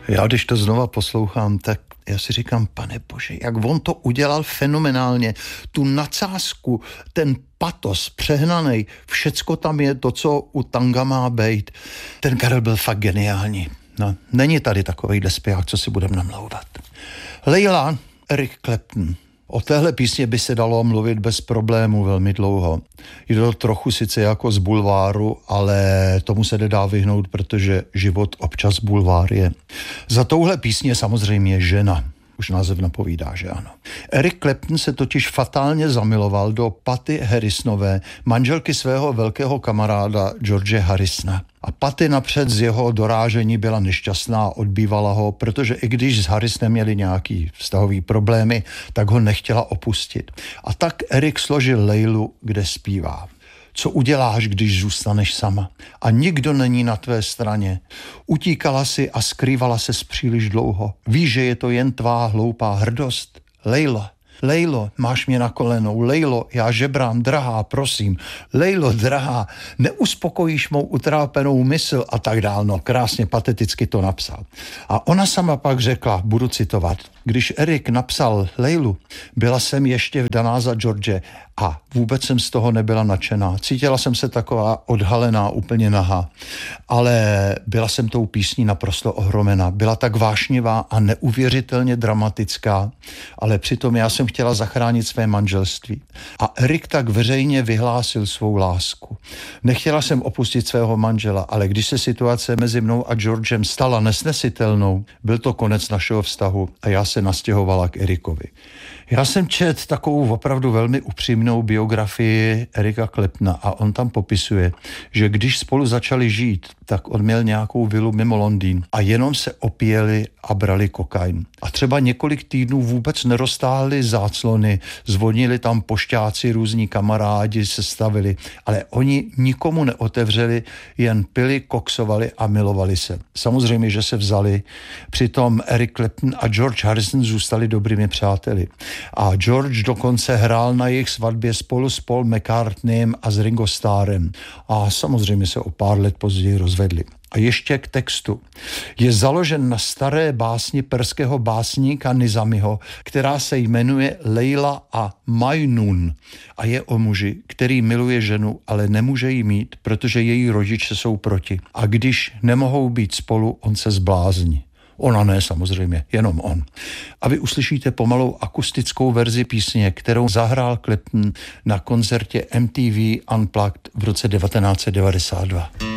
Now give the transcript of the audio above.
Já když to znova poslouchám, tak já si říkám, pane bože, jak on to udělal fenomenálně. Tu nadsázku, ten patos přehnanej, všecko tam je to, co u tanga má být. Ten Karel byl fakt geniální. No, není tady takovejhle zpěvák, co si budeme namlouvat. Leila, Eric Clapton. O téhle písně by se dalo mluvit bez problémů velmi dlouho. Je to trochu sice jako z bulváru, ale tomu se nedá vyhnout, protože život občas bulvár je. Za touhle písně je samozřejmě žena. Už název napovídá, že ano. Eric Clapton se totiž fatálně zamiloval do Patty Harrisonové, manželky svého velkého kamaráda George Harrisona. A Patty napřed z jeho dorážení byla nešťastná a odbývala ho, protože i když s Harrisonem měli nějaký vztahový problémy, tak ho nechtěla opustit. A tak Eric složil Leilu, kde zpívá. Co uděláš, když zůstaneš sama a nikdo není na tvé straně? Utíkala si a skrývala ses příliš dlouho. Víš, že je to jen tvá hloupá hrdost? Lejlo, Lejlo, máš mě na kolenou. Lejlo, já žebrám, drahá, prosím. Lejlo, drahá, neuspokojíš mou utrápenou mysl a tak dál. No, krásně pateticky to napsal. A ona sama pak řekla, budu citovat, když Erik napsal Leilu, byla jsem ještě vdaná za George a vůbec jsem z toho nebyla nadšená. Cítila jsem se taková odhalená, úplně nahá, ale byla jsem tou písní naprosto ohromena. Byla tak vášnivá a neuvěřitelně dramatická, ale přitom já jsem chtěla zachránit své manželství. A Erik tak veřejně vyhlásil svou lásku. Nechtěla jsem opustit svého manžela, ale když se situace mezi mnou a Georgem stala nesnesitelnou, byl to konec našeho vztahu a já se nastěhovala k Erikovi. Já jsem četl takovou opravdu velmi upřímnou biografii Erika Claptona a on tam popisuje, že když spolu začali žít, tak on měl nějakou vilu mimo Londýn a jenom se opíjeli a brali kokain. A třeba několik týdnů vůbec neroztáhli záclony, zvonili tam pošťáci, různí kamarádi se stavili, ale oni nikomu neotevřeli, jen pili, koksovali a milovali se. Samozřejmě, že se vzali. Přitom Eric Clapton a George Harrison zůstali dobrými přáteli. A George dokonce hrál na jejich svatbě spolu s Paul McCartneyem a s Ringo Starrem. A samozřejmě se o pár let později rozvedli. A ještě k textu. Je založen na staré básni perského básníka Nizamiho, která se jmenuje Leila a Majnun a je o muži, který miluje ženu, ale nemůže ji mít, protože její rodiče jsou proti. A když nemohou být spolu, on se zblázní. Ona ne, samozřejmě, jenom on. A vy uslyšíte pomalou akustickou verzi písně, kterou zahrál Clapton na koncertě MTV Unplugged v roce 1992.